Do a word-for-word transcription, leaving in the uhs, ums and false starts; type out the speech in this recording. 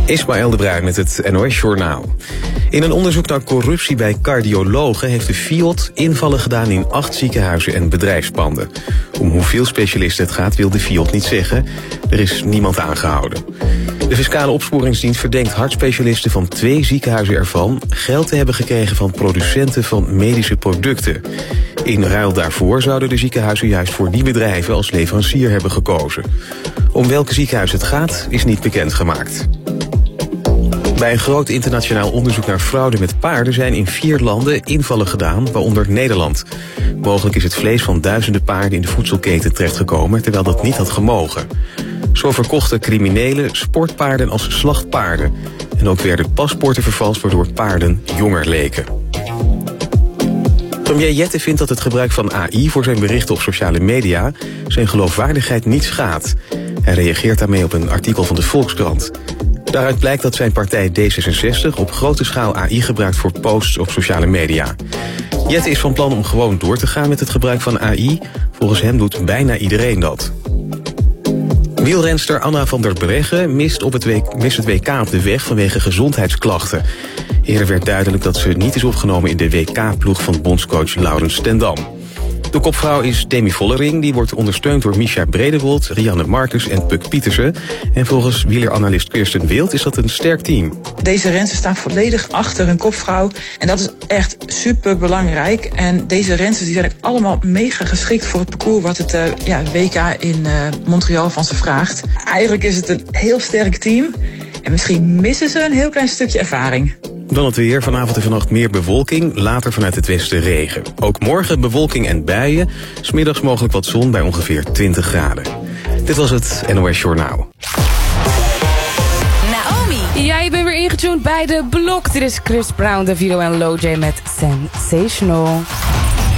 Ismaël de Bruin met het N O S-journaal. In een onderzoek naar corruptie bij cardiologen heeft de Fiat invallen gedaan in acht ziekenhuizen en bedrijfspanden. Om hoeveel specialisten het gaat wil de Fiat niet zeggen. Er is niemand aangehouden. De fiscale opsporingsdienst verdenkt hartspecialisten van twee ziekenhuizen ervan geld te hebben gekregen van producenten van medische producten. In ruil daarvoor zouden de ziekenhuizen juist voor die bedrijven als leverancier hebben gekozen. Om welke ziekenhuis het gaat is niet bekendgemaakt. Bij een groot internationaal onderzoek naar fraude met paarden zijn in vier landen invallen gedaan, waaronder Nederland. Mogelijk is het vlees van duizenden paarden in de voedselketen terechtgekomen, terwijl dat niet had gemogen. Zo verkochten criminelen sportpaarden als slachtpaarden. En ook werden paspoorten vervalst waardoor paarden jonger leken. Premier Jette vindt dat het gebruik van A I voor zijn berichten op sociale media zijn geloofwaardigheid niet schaadt. Hij reageert daarmee op een artikel van de Volkskrant. Daaruit blijkt dat zijn partij D zesenzestig op grote schaal A I gebruikt voor posts op sociale media. Jette is van plan om gewoon door te gaan met het gebruik van A I. Volgens hem doet bijna iedereen dat. Wielrenster Anna van der Breggen mist, op het W K, mist het W K op de weg vanwege gezondheidsklachten. Eerder werd duidelijk dat ze niet is opgenomen in de W K-ploeg van bondscoach Laurens ten Dam. De kopvrouw is Demi Vollering, die wordt ondersteund door Misha Bredewold, Rianne Marcus en Puk Pietersen. En volgens wieleranalist Kirsten Wild is dat een sterk team. Deze rensters staan volledig achter hun kopvrouw en dat is echt super belangrijk. En deze rensters die zijn ook allemaal mega geschikt voor het parcours wat het uh, ja, W K in uh, Montreal van ze vraagt. Eigenlijk is het een heel sterk team en misschien missen ze een heel klein stukje ervaring. Dan het weer. Vanavond en vannacht meer bewolking, later vanuit het westen regen. Ook morgen bewolking en buien. 's Middags mogelijk wat zon bij ongeveer twintig graden. Dit was het N O S Journaal. Naomi. Ja, je bent weer ingetuned bij de blok. Dit is Chris Brown, Davido en Lojay met Sensational.